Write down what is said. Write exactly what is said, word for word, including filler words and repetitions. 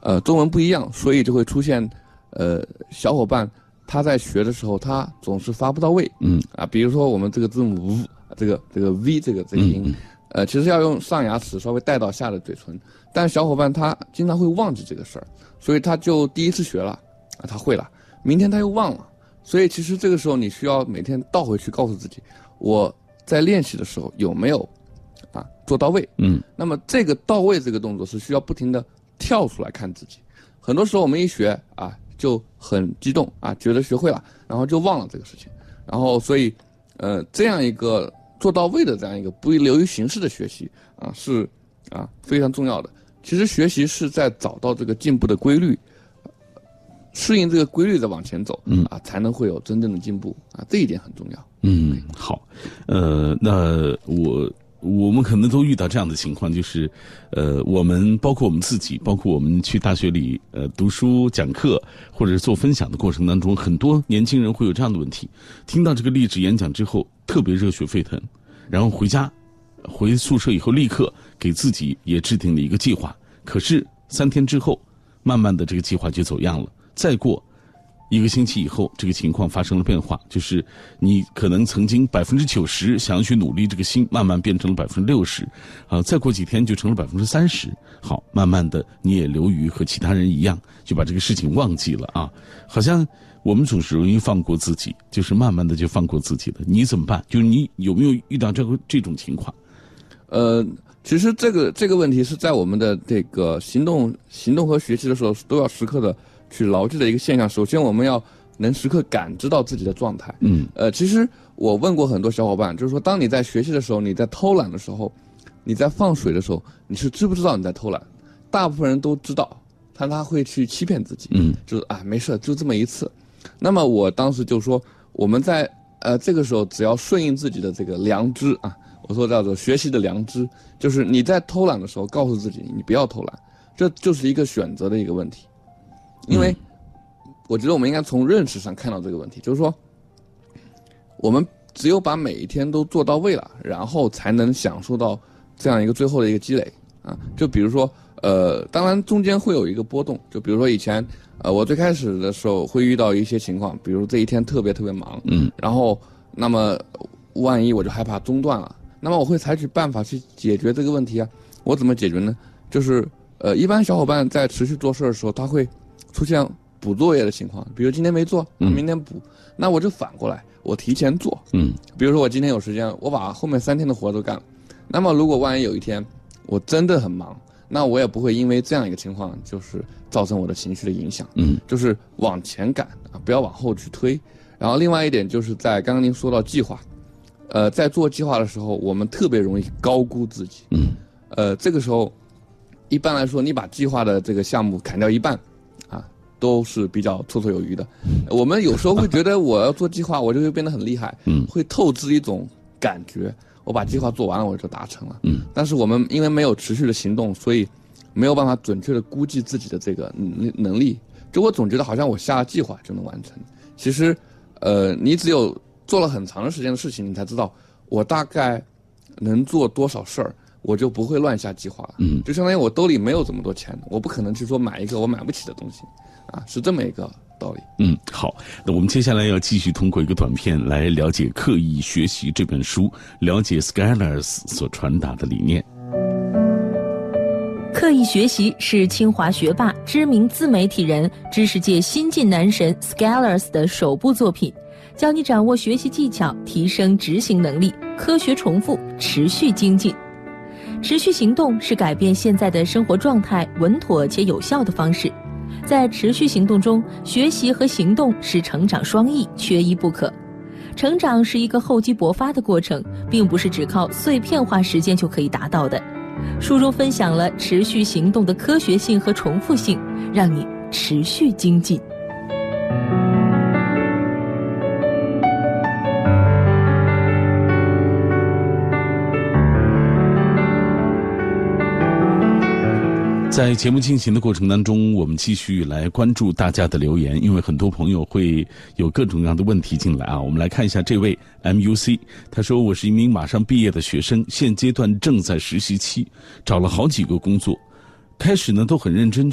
呃中文不一样，所以就会出现呃小伙伴他在学的时候他总是发不到位。嗯啊，比如说我们这个字母 v 这个这个 v 这个这个音。嗯嗯呃，其实要用上牙齿稍微带到下的嘴唇，但小伙伴他经常会忘记这个事儿，所以他就第一次学了，啊，他会了，明天他又忘了，所以其实这个时候你需要每天倒回去告诉自己，我在练习的时候有没有啊做到位？嗯，那么这个到位这个动作是需要不停的跳出来看自己，很多时候我们一学啊就很激动啊，觉得学会了，然后就忘了这个事情，然后所以呃这样一个。做到位的这样一个不流于形式的学习啊，是啊非常重要的。其实学习是在找到这个进步的规律，适应这个规律再往前走，嗯啊，才能会有真正的进步啊，这一点很重要。 嗯，好，呃，那我。我们可能都遇到这样的情况，就是，呃，我们包括我们自己，包括我们去大学里呃读书讲课或者做分享的过程当中，很多年轻人会有这样的问题：听到这个励志演讲之后，特别热血沸腾，然后回家，回宿舍以后立刻给自己也制定了一个计划。可是三天之后，慢慢的这个计划就走样了。再过一个星期以后，这个情况发生了变化，就是你可能曾经百分之九十想要去努力这个心，慢慢变成了百分之六十，啊，再过几天就成了百分之三十。好，慢慢的你也流于和其他人一样，就把这个事情忘记了啊。好像我们总是容易放过自己，就是慢慢的就放过自己的。你怎么办？就是你有没有遇到这个这种情况？ 呃，其实这个这个问题是在我们的这个行动行动和学习的时候都要时刻的。去牢记的一个现象，首先我们要能时刻感知到自己的状态。嗯，呃，其实我问过很多小伙伴，就是说，当你在学习的时候，你在偷懒的时候，你在放水的时候，你是知不知道你在偷懒？大部分人都知道，但他会去欺骗自己。嗯，就是啊，没事，就这么一次。那么我当时就说，我们在呃这个时候只要顺应自己的这个良知啊，我说叫做学习的良知，就是你在偷懒的时候，告诉自己你不要偷懒，这就是一个选择的一个问题。因为我觉得我们应该从认识上看到这个问题，就是说我们只有把每一天都做到位了，然后才能享受到这样一个最后的一个积累啊。就比如说呃当然中间会有一个波动，就比如说以前呃我最开始的时候会遇到一些情况，比如这一天特别特别忙，嗯，然后那么万一我就害怕中断了，那么我会采取办法去解决这个问题啊。我怎么解决呢？就是呃一般小伙伴在持续做事的时候，他会出现补作业的情况，比如今天没做，明天补，嗯、那我就反过来，我提前做。嗯，比如说我今天有时间，我把后面三天的活都干了。那么如果万一有一天我真的很忙，那我也不会因为这样一个情况，就是造成我的情绪的影响。嗯，就是往前赶啊，不要往后去推。然后另外一点就是在刚刚您说到计划，呃，在做计划的时候，我们特别容易高估自己。嗯，呃，这个时候一般来说，你把计划的这个项目砍掉一半。都是比较绰绰有余的。我们有时候会觉得我要做计划，我就会变得很厉害，嗯，会透支一种感觉。我把计划做完了，我就达成了，嗯。但是我们因为没有持续的行动，所以没有办法准确的估计自己的这个能能力。就我总觉得好像我下了计划就能完成，其实，呃，你只有做了很长的时间的事情，你才知道我大概能做多少事儿。我就不会乱下计划了，嗯，就相当于我兜里没有这么多钱，我不可能去说买一个我买不起的东西，啊，是这么一个道理。 嗯，好，那我们接下来要继续通过一个短片来了解《刻意学习》这本书，了解 Scholars 所传达的理念。 刻意学习是清华学霸、知名自媒体人、知识界新晋男神 Scholars 的首部作品，教你掌握学习技巧，提升执行能力，科学重复，持续精进。持续行动是改变现在的生活状态稳妥且有效的方式。在持续行动中，学习和行动是成长双翼，缺一不可。成长是一个厚积薄发的过程，并不是只靠碎片化时间就可以达到的。书中分享了持续行动的科学性和重复性，让你持续精进。 在节目进行的过程当中，我们继续来关注大家的留言，因为很多朋友会有各种各样的问题进来啊。我们来看一下这位 M U C， 他说：我是一名马上毕业的学生，现阶段正在实习期，找了好几个工作，开始呢都很认真